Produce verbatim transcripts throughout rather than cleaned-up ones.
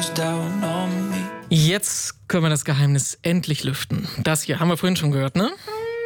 goes down on me. Jetzt können wir das Geheimnis endlich lüften. Das hier haben wir vorhin schon gehört, ne?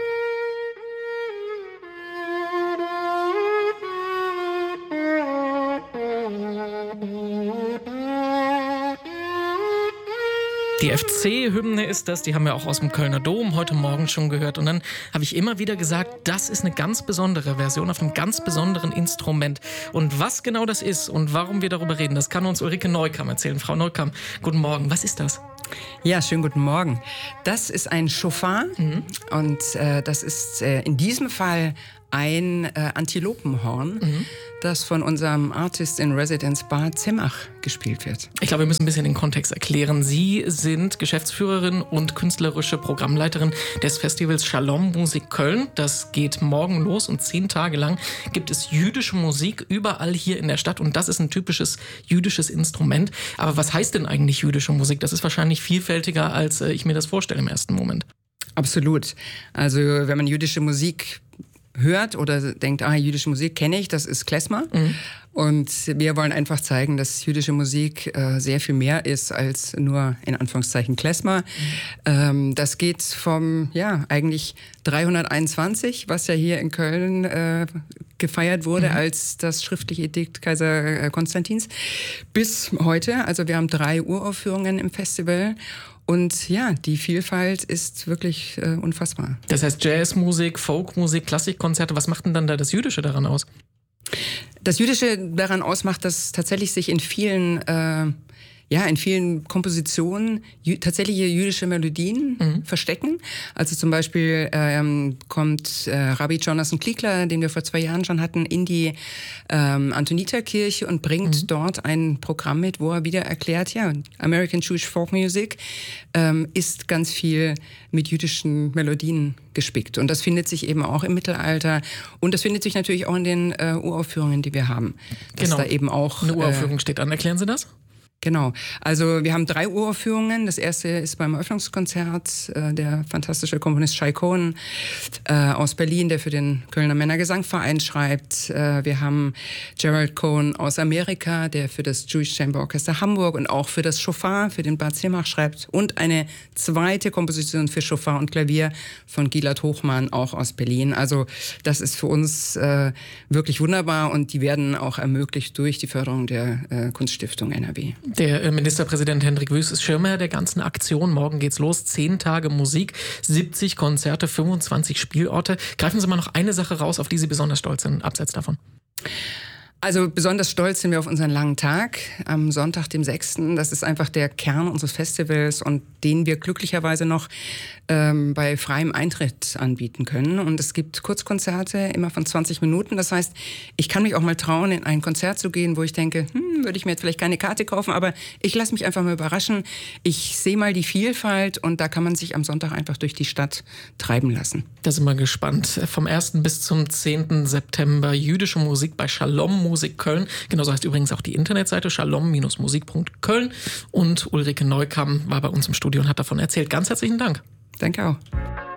Die F C-Hymne ist das, die haben wir auch aus dem Kölner Dom heute Morgen schon gehört. Und dann habe ich immer wieder gesagt, das ist eine ganz besondere Version auf einem ganz besonderen Instrument. Und was genau das ist und warum wir darüber reden, das kann uns Ulrike Neukamm erzählen. Frau Neukamm, guten Morgen. Was ist das? Ja, schönen guten Morgen. Das ist ein Shofar mhm. und äh, das ist äh, in diesem Fall ein äh, Antilopenhorn, mhm. das von unserem Artist in Residence Bart Zimmach gespielt wird. Ich glaube, wir müssen ein bisschen den Kontext erklären. Sie sind Geschäftsführerin und künstlerische Programmleiterin des Festivals Shalom Musik Köln. Das geht morgen los und zehn Tage lang gibt es jüdische Musik überall hier in der Stadt und das ist ein typisches jüdisches Instrument. Aber was heißt denn eigentlich jüdische Musik? Das ist wahrscheinlich vielfältiger, als ich mir das vorstelle im ersten Moment. Absolut. Also wenn man jüdische Musik hört oder denkt, ah, jüdische Musik kenne ich, das ist Klezmer. Mhm. Und wir wollen einfach zeigen, dass jüdische Musik äh, sehr viel mehr ist als nur in Anführungszeichen Klezmer. Mhm. Ähm, das geht vom, ja, eigentlich dreihunderteinundzwanzig, was ja hier in Köln äh, gefeiert wurde mhm. als das schriftliche Edikt Kaiser Konstantins, bis heute. Also wir haben drei Uraufführungen im Festival. Und ja, die Vielfalt ist wirklich äh, unfassbar. Das heißt Jazzmusik, Folkmusik, Klassikkonzerte. Was macht denn dann da das Jüdische daran aus? Das Jüdische daran ausmacht, dass tatsächlich sich in vielen, äh, ja, in vielen Kompositionen jü- tatsächliche jüdische Melodien mhm. verstecken. Also zum Beispiel ähm, kommt äh, Rabbi Jonathan Kliekler, den wir vor zwei Jahren schon hatten, in die ähm, Antoniterkirche und bringt mhm. dort ein Programm mit, wo er wieder erklärt, ja, American Jewish Folk Music ähm, ist ganz viel mit jüdischen Melodien gespickt. Und das findet sich eben auch im Mittelalter. Und das findet sich natürlich auch in den äh, Uraufführungen, die wir haben. Dass genau. da eben auch eine Uraufführung äh, steht an. Erklären Sie das? Genau. Also wir haben drei Uraufführungen. Das erste ist beim Eröffnungskonzert äh, der fantastische Komponist Shai Cohen äh, aus Berlin, der für den Kölner Männergesangverein schreibt. Äh, wir haben Gerald Cohen aus Amerika, der für das Jewish Chamber Orchester Hamburg und auch für das Shofar, für den Bart Zimmach schreibt. Und eine zweite Komposition für Shofar und Klavier von Gilad Hochmann, auch aus Berlin. Also das ist für uns äh, wirklich wunderbar und die werden auch ermöglicht durch die Förderung der äh, Kunststiftung N R W. Der Ministerpräsident Hendrik Wüst ist Schirmherr der ganzen Aktion. Morgen geht's los. Zehn Tage Musik, siebzig Konzerte, fünfundzwanzig Spielorte. Greifen Sie mal noch eine Sache raus, auf die Sie besonders stolz sind, abseits davon. Also besonders stolz sind wir auf unseren langen Tag am Sonntag, dem sechsten Das ist einfach der Kern unseres Festivals und den wir glücklicherweise noch ähm, bei freiem Eintritt anbieten können. Und es gibt Kurzkonzerte, immer von zwanzig Minuten. Das heißt, ich kann mich auch mal trauen, in ein Konzert zu gehen, wo ich denke, hm, würde ich mir jetzt vielleicht keine Karte kaufen, aber ich lasse mich einfach mal überraschen. Ich sehe mal die Vielfalt und da kann man sich am Sonntag einfach durch die Stadt treiben lassen. Da sind wir gespannt. Vom ersten bis zum zehnten September jüdische Musik bei Shalom Musik Köln. Genauso heißt übrigens auch die Internetseite shalom Musik Punkt Köln. Und Ulrike Neukamm war bei uns im Studio und hat davon erzählt. Ganz herzlichen Dank. Danke auch.